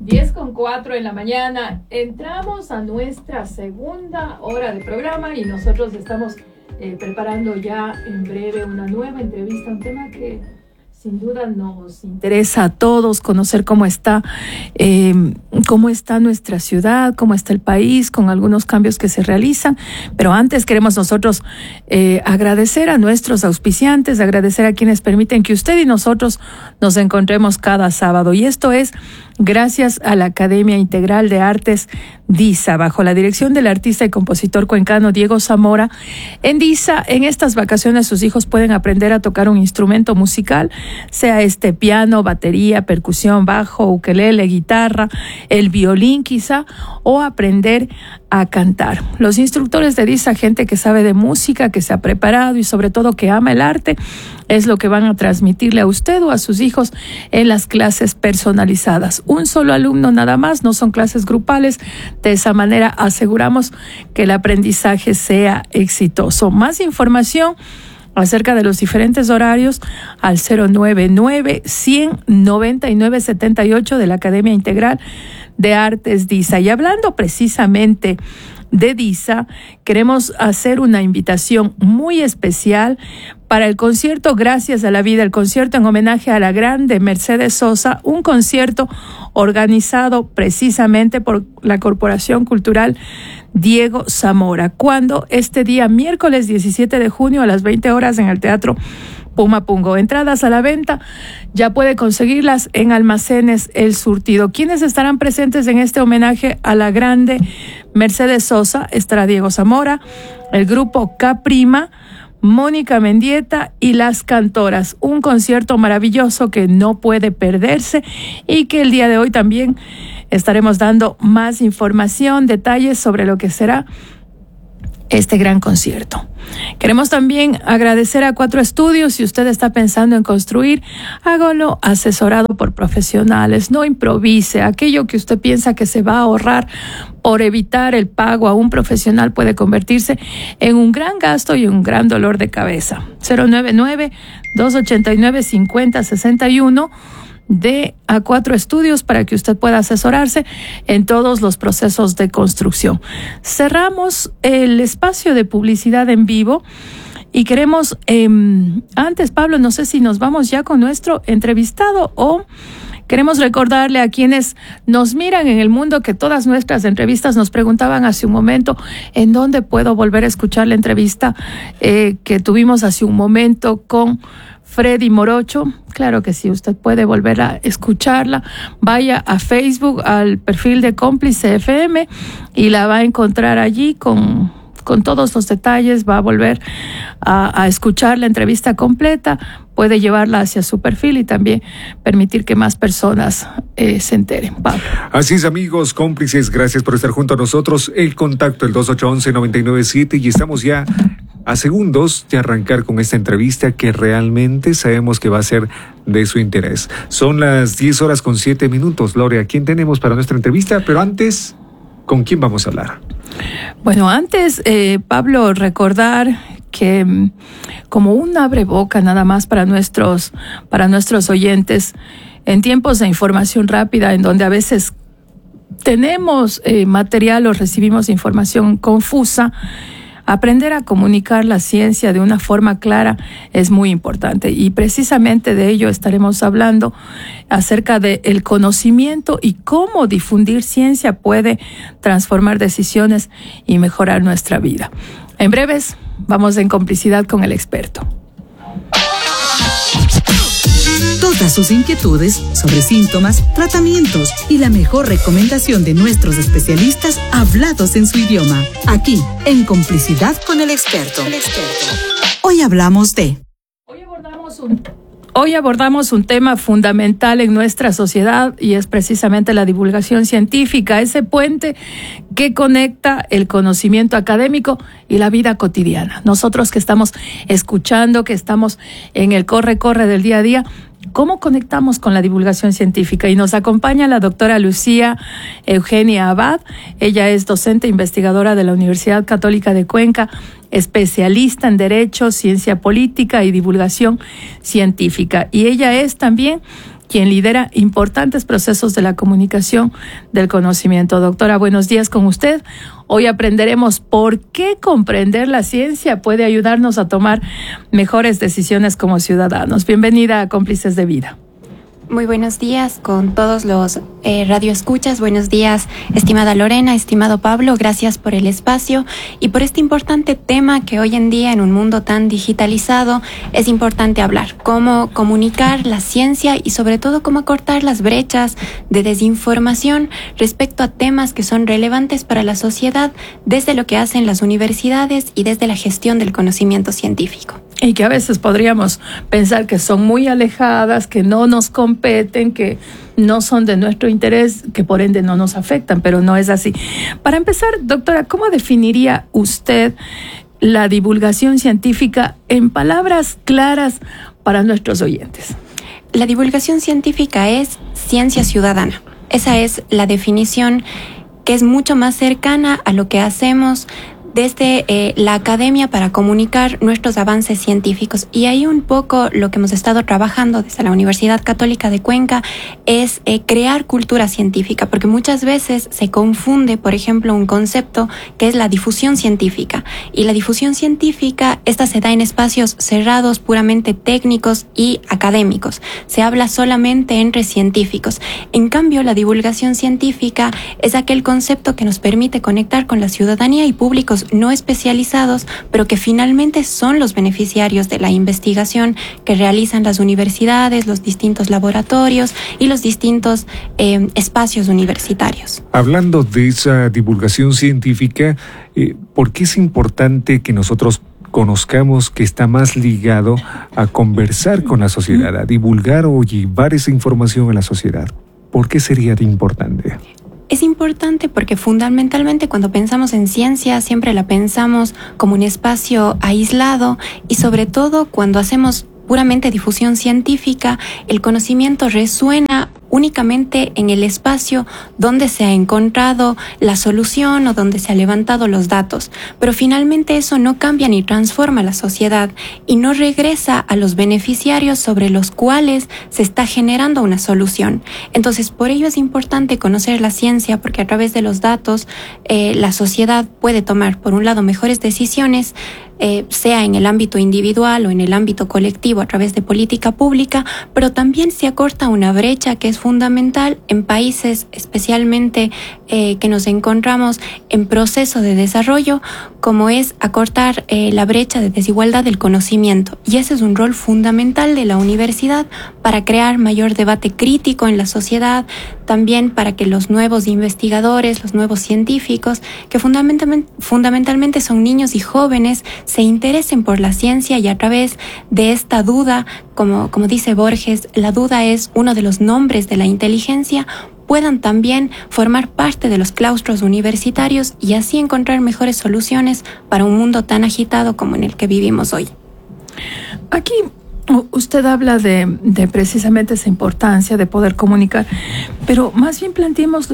10:04 de la mañana. Entramos a nuestra segunda hora de programa y nosotros estamos preparando ya en breve una nueva entrevista, un tema que sin duda nos interesa a todos, conocer cómo está nuestra ciudad, cómo está el país, con algunos cambios que se realizan. Pero antes queremos nosotros agradecer a nuestros auspiciantes, agradecer a quienes permiten que usted y nosotros nos encontremos cada sábado. Y esto es gracias a la Academia Integral de Artes DISA, bajo la dirección del artista y compositor cuencano Diego Zamora. En DISA, en estas vacaciones, sus hijos pueden aprender a tocar un instrumento musical, sea piano, batería, percusión, bajo, ukelele, guitarra, el violín quizá, o aprender a cantar. Los instructores de DISA, gente que sabe de música, que se ha preparado y sobre todo que ama el arte, es lo que van a transmitirle a usted o a sus hijos en las clases personalizadas. Un solo alumno nada más, no son clases grupales. De esa manera aseguramos que el aprendizaje sea exitoso. Más información acerca de los diferentes horarios al 099-100-9978 de la Academia Integral de Artes DISA. Y hablando precisamente de DISA, queremos hacer una invitación muy especial para el concierto Gracias a la Vida, el concierto en homenaje a la grande Mercedes Sosa, un concierto organizado precisamente por la Corporación Cultural Diego Zamora. Cuando este día, miércoles 17 de junio a las 20 horas en el Teatro Pumapungo. Entradas a la venta, ya puede conseguirlas en Almacenes El Surtido. ¿Quiénes estarán presentes en este homenaje a la grande Mercedes Sosa? Estará Diego Zamora, el grupo Caprima, Mónica Mendieta y Las Cantoras. Un concierto maravilloso que no puede perderse y que el día de hoy también estaremos dando más información, detalles sobre lo que será este gran concierto. Queremos también agradecer a 4 Estudios. Si usted está pensando en construir, hágalo asesorado por profesionales. No improvise. Aquello que usted piensa que se va a ahorrar por evitar el pago a un profesional puede convertirse en un gran gasto y un gran dolor de cabeza. 099-289-5061 de A4 Estudios para que usted pueda asesorarse en todos los procesos de construcción. Cerramos el espacio de publicidad en vivo y queremos, antes, Pablo, no sé si nos vamos ya con nuestro entrevistado o queremos recordarle a quienes nos miran en el mundo que todas nuestras entrevistas nos preguntaban hace un momento en dónde puedo volver a escuchar la entrevista que tuvimos hace un momento con Freddy Morocho. Claro que sí, usted puede volver a escucharla. Vaya a Facebook, al perfil de Cómplice FM y la va a encontrar allí con todos los detalles. Va a volver a escuchar la entrevista completa. Puede llevarla hacia su perfil y también permitir que más personas se enteren. Pablo. Así es, amigos, cómplices, gracias por estar junto a nosotros. El contacto, el 2811-997, y estamos ya a segundos de arrancar con esta entrevista que realmente sabemos que va a ser de su interés. Son las 10:07. Lore, ¿a quién tenemos para nuestra entrevista? Pero antes, ¿con quién vamos a hablar? Bueno, antes, Pablo, recordar que como un abreboca nada más para nuestros oyentes, en tiempos de información rápida, en donde a veces tenemos material o recibimos información confusa, aprender a comunicar la ciencia de una forma clara es muy importante y precisamente de ello estaremos hablando acerca del conocimiento y cómo difundir ciencia puede transformar decisiones y mejorar nuestra vida. En breves, vamos en complicidad con el experto. Todas sus inquietudes sobre síntomas, tratamientos y la mejor recomendación de nuestros especialistas hablados en su idioma. Aquí, en Complicidad con el Experto. Hoy hablamos de... Hoy abordamos un tema fundamental en nuestra sociedad y es precisamente la divulgación científica, ese puente que conecta el conocimiento académico y la vida cotidiana. Nosotros que estamos escuchando, que estamos en el corre del día a día, ¿cómo conectamos con la divulgación científica? Y nos acompaña la doctora Lucía Eugenia Abad. Ella es docente investigadora de la Universidad Católica de Cuenca, especialista en Derecho, Ciencia Política y Divulgación Científica. Y ella es también quien lidera importantes procesos de la comunicación del conocimiento. Doctora, buenos días con usted. Hoy aprenderemos por qué comprender la ciencia puede ayudarnos a tomar mejores decisiones como ciudadanos. Bienvenida a Cómplices de Vida. Muy buenos días con todos los radioescuchas. Buenos días, estimada Lorena, estimado Pablo. Gracias por el espacio y por este importante tema que hoy en día, en un mundo tan digitalizado, es importante hablar. Cómo comunicar la ciencia y sobre todo cómo acortar las brechas de desinformación respecto a temas que son relevantes para la sociedad desde lo que hacen las universidades y desde la gestión del conocimiento científico. Y que a veces podríamos pensar que son muy alejadas, que no nos competen, que no son de nuestro interés, que por ende no nos afectan, pero no es así. Para empezar, doctora, ¿cómo definiría usted la divulgación científica en palabras claras para nuestros oyentes? La divulgación científica es ciencia ciudadana. Esa es la definición que es mucho más cercana a lo que hacemos desde la academia para comunicar nuestros avances científicos. Y ahí un poco lo que hemos estado trabajando desde la Universidad Católica de Cuenca es crear cultura científica, porque muchas veces se confunde, por ejemplo, un concepto que es la difusión científica. Y la difusión científica, esta se da en espacios cerrados, puramente técnicos y académicos. Se habla solamente entre científicos. En cambio, la divulgación científica es aquel concepto que nos permite conectar con la ciudadanía y públicos no especializados, pero que finalmente son los beneficiarios de la investigación que realizan las universidades, los distintos laboratorios y los distintos espacios universitarios. Hablando de esa divulgación científica, ¿por qué es importante que nosotros conozcamos que está más ligado a conversar con la sociedad, a divulgar o llevar esa información a la sociedad? ¿Por qué sería importante? Es importante porque fundamentalmente cuando pensamos en ciencia siempre la pensamos como un espacio aislado y sobre todo cuando hacemos puramente difusión científica, el conocimiento resuena únicamente en el espacio donde se ha encontrado la solución o donde se han levantado los datos. Pero finalmente eso no cambia ni transforma la sociedad y no regresa a los beneficiarios sobre los cuales se está generando una solución. Entonces, por ello es importante conocer la ciencia, porque a través de los datos la sociedad puede tomar, por un lado, mejores decisiones, sea en el ámbito individual o en el ámbito colectivo a través de política pública, pero también se acorta una brecha que es fundamental en países especialmente que nos encontramos en proceso de desarrollo, como es acortar la brecha de desigualdad del conocimiento. Y ese es un rol fundamental de la universidad para crear mayor debate crítico en la sociedad, también para que los nuevos investigadores, los nuevos científicos, que fundamentalmente son niños y jóvenes, se interesen por la ciencia y a través de esta duda, como dice Borges, la duda es uno de los nombres de la inteligencia, puedan también formar parte de los claustros universitarios y así encontrar mejores soluciones para un mundo tan agitado como en el que vivimos hoy. Aquí usted habla de precisamente esa importancia de poder comunicar, pero más bien planteemos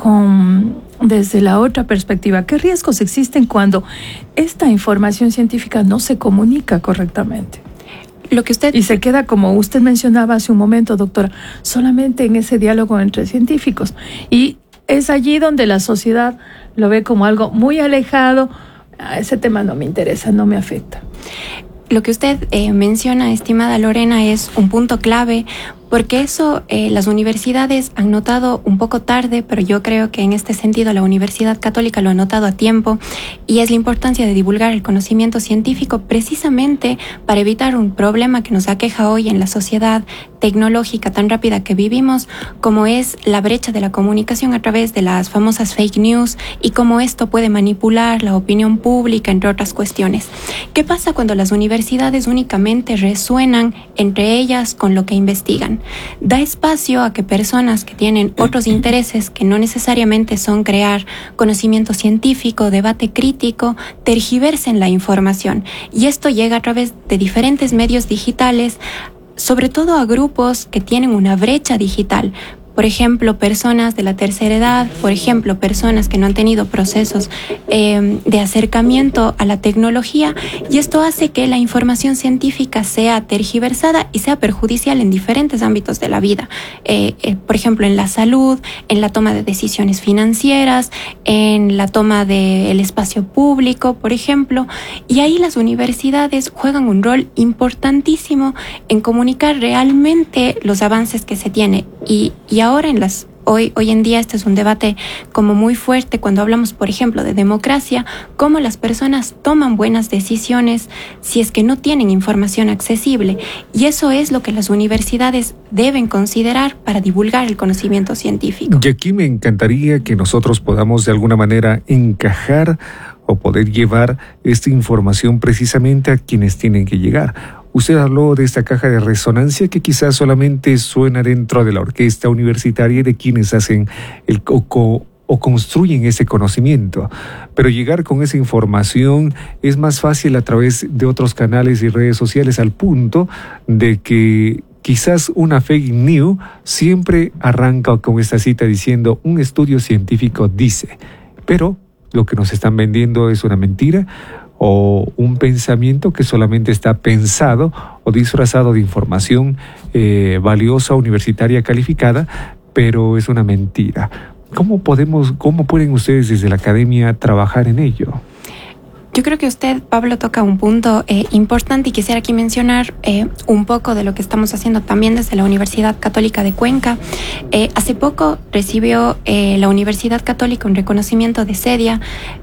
desde la otra perspectiva, ¿qué riesgos existen cuando esta información científica no se comunica correctamente? Y se queda, como usted mencionaba hace un momento, doctora, solamente en ese diálogo entre científicos. Y es allí donde la sociedad lo ve como algo muy alejado. Ese tema no me interesa, no me afecta. Lo que usted menciona, estimada Lorena, es un punto clave, porque eso las universidades han notado un poco tarde, pero yo creo que en este sentido la Universidad Católica lo ha notado a tiempo, y es la importancia de divulgar el conocimiento científico precisamente para evitar un problema que nos aqueja hoy en la sociedad tecnológica tan rápida que vivimos, como es la brecha de la comunicación a través de las famosas fake news y cómo esto puede manipular la opinión pública, entre otras cuestiones. ¿Qué pasa cuando las universidades únicamente resuenan entre ellas con lo que investigan? Da espacio a que personas que tienen otros intereses que no necesariamente son crear conocimiento científico, debate crítico, tergiversen la información. Y esto llega a través de diferentes medios digitales, sobre todo a grupos que tienen una brecha digital. por ejemplo, personas de la tercera edad, por ejemplo, personas que no han tenido procesos de acercamiento a la tecnología, y esto hace que la información científica sea tergiversada y sea perjudicial en diferentes ámbitos de la vida. Por ejemplo, en la salud, en la toma de decisiones financieras, en la toma del espacio público, por ejemplo, y ahí las universidades juegan un rol importantísimo en comunicar realmente los avances que se tiene. Y ahora hoy en día este es un debate como muy fuerte cuando hablamos, por ejemplo, de democracia, cómo las personas toman buenas decisiones si es que no tienen información accesible. Y eso es lo que las universidades deben considerar para divulgar el conocimiento científico. Y aquí me encantaría que nosotros podamos de alguna manera encajar o poder llevar esta información precisamente a quienes tienen que llegar. Usted habló de esta caja de resonancia que quizás solamente suena dentro de la orquesta universitaria y de quienes hacen o construyen ese conocimiento. Pero llegar con esa información es más fácil a través de otros canales y redes sociales, al punto de que quizás una fake news siempre arranca con esta cita diciendo un estudio científico dice, pero lo que nos están vendiendo es una mentira o un pensamiento que solamente está pensado o disfrazado de información valiosa, universitaria, calificada, pero es una mentira. ¿Cómo pueden ustedes desde la academia trabajar en ello? Yo creo que usted, Pablo, toca un punto importante y quisiera aquí mencionar un poco de lo que estamos haciendo también desde la Universidad Católica de Cuenca. Hace poco recibió la Universidad Católica un reconocimiento de CEDIA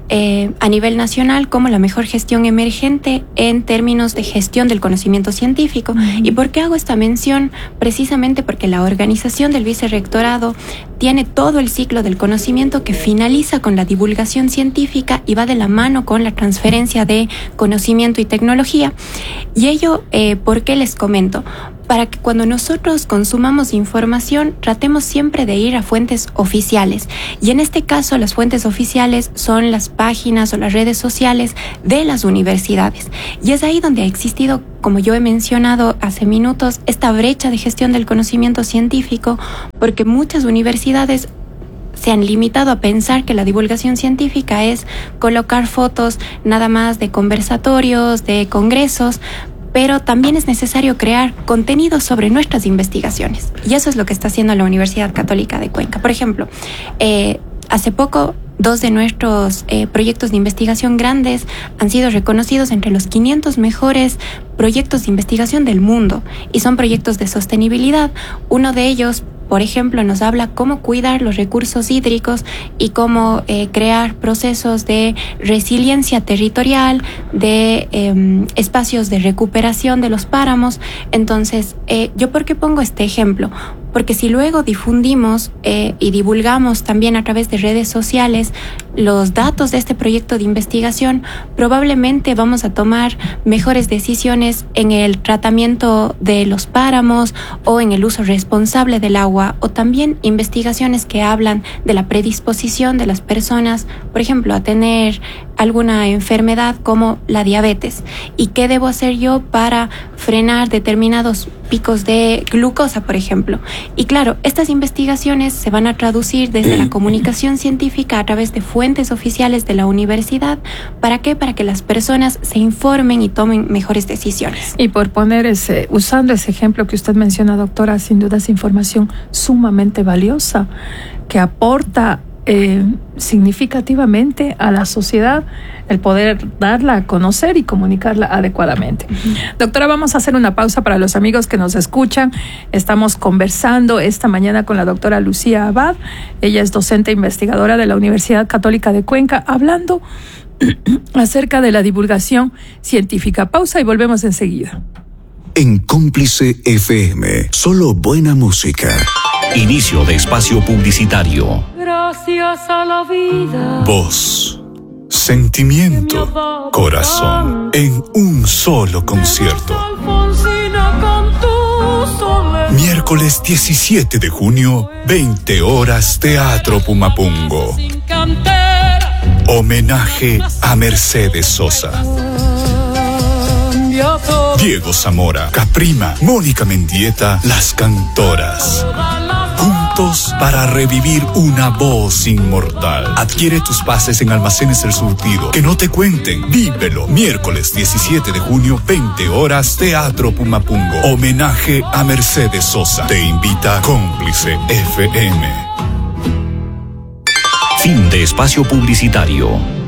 a nivel nacional como la mejor gestión emergente en términos de gestión del conocimiento científico. ¿Y por qué hago esta mención? Precisamente porque la organización del vicerrectorado tiene todo el ciclo del conocimiento que finaliza con la divulgación científica y va de la mano con la transferencia de conocimiento y tecnología. Y ello, ¿por qué les comento? Para que cuando nosotros consumamos información, tratemos siempre de ir a fuentes oficiales. Y en este caso, las fuentes oficiales son las páginas o las redes sociales de las universidades. Y es ahí donde ha existido, como yo he mencionado hace minutos, esta brecha de gestión del conocimiento científico, porque muchas universidades se han limitado a pensar que la divulgación científica es colocar fotos nada más de conversatorios, de congresos, pero también es necesario crear contenido sobre nuestras investigaciones. Y eso es lo que está haciendo la Universidad Católica de Cuenca. Por ejemplo, hace poco 2 de nuestros proyectos de investigación grandes han sido reconocidos entre los 500 mejores proyectos de investigación del mundo, y son proyectos de sostenibilidad. Uno de ellos, por ejemplo, nos habla cómo cuidar los recursos hídricos y cómo crear procesos de resiliencia territorial, de espacios de recuperación de los páramos. Entonces, ¿yo por qué pongo este ejemplo? Porque si luego difundimos y divulgamos también a través de redes sociales los datos de este proyecto de investigación, probablemente vamos a tomar mejores decisiones en el tratamiento de los páramos o en el uso responsable del agua, o también investigaciones que hablan de la predisposición de las personas, por ejemplo, a tener alguna enfermedad como la diabetes, y qué debo hacer yo para frenar determinados picos de glucosa, por ejemplo. Y claro, estas investigaciones se van a traducir desde la comunicación científica a través de fuentes oficiales de la universidad. ¿Para qué? Para que las personas se informen y tomen mejores decisiones. Y por poner usando ese ejemplo que usted menciona, doctora, sin duda es información sumamente valiosa que aporta significativamente a la sociedad el poder darla a conocer y comunicarla adecuadamente. Doctora, vamos a hacer una pausa para los amigos que nos escuchan. Estamos conversando esta mañana con la doctora Lucía Abad. Ella es docente e investigadora de la Universidad Católica de Cuenca, hablando acerca de la divulgación científica. Pausa y volvemos enseguida. En Cómplice FM, solo buena música. Inicio de espacio publicitario. Gracias a la vida. Voz, sentimiento, corazón, en un solo concierto. Miércoles 17 de junio, 20 horas, Teatro Pumapungo. Homenaje a Mercedes Sosa, Diego Zamora, Caprima, Mónica Mendieta, Las Cantoras. Juntos para revivir una voz inmortal. Adquiere tus pases en Almacenes El Surtido. Que no te cuenten. Vívelo. Miércoles 17 de junio, 20 horas, Teatro Pumapungo. Homenaje a Mercedes Sosa. Te invita Cómplice FM. Fin de espacio publicitario.